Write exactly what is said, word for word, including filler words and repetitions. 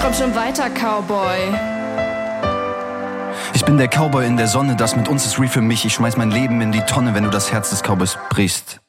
träum schon weiter, Cowboy. Ich bin der Cowboy in der Sonne, das mit uns ist real für mich. Ich schmeiß mein Leben in die Tonne, wenn du das Herz des Cowboys brichst.